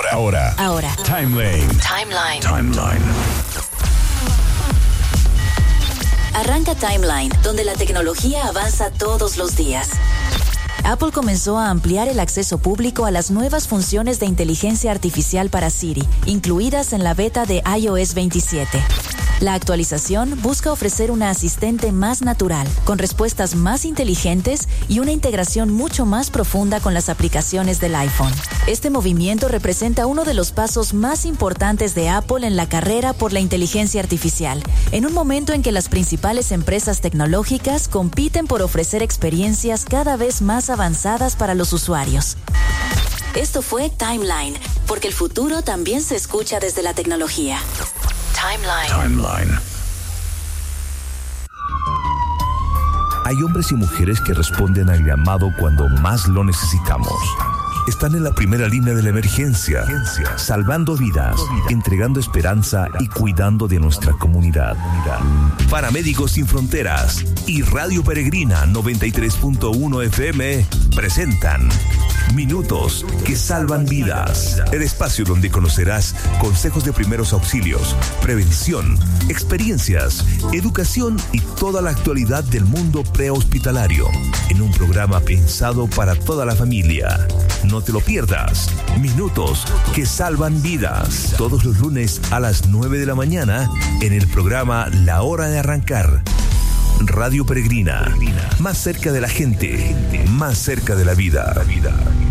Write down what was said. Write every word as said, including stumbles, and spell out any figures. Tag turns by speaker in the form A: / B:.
A: Ahora, ahora,
B: ahora.
A: Timeline.
B: Timeline.
A: Timeline.
B: Arranca Timeline, donde la tecnología avanza todos los días. Apple comenzó a ampliar el acceso público a las nuevas funciones de inteligencia artificial para Siri, incluidas en la beta de i O S veintisiete. La actualización busca ofrecer una asistente más natural, con respuestas más inteligentes y una integración mucho más profunda con las aplicaciones del iPhone. Este movimiento representa uno de los pasos más importantes de Apple en la carrera por la inteligencia artificial, en un momento en que las principales empresas tecnológicas compiten por ofrecer experiencias cada vez más avanzadas para los usuarios. Esto fue Timeline, porque el futuro también se escucha desde la tecnología. Timeline.
A: Timeline.
C: Hay hombres y mujeres que responden al llamado cuando más lo necesitamos. Están en la primera línea de la emergencia, salvando vidas, entregando esperanza y cuidando de nuestra comunidad. Paramédicos Sin Fronteras y Radio Peregrina noventa y tres punto uno F M presentan Minutos que Salvan Vidas. El espacio donde conocerás consejos de primeros auxilios, prevención, experiencias, educación y toda la actualidad del mundo prehospitalario. En un programa pensado para toda la familia. No te lo pierdas. Minutos que Salvan Vidas. Todos los lunes a las nueve de la mañana en el programa La Hora de Arrancar. Radio Peregrina. Más cerca de la gente, más cerca de la vida.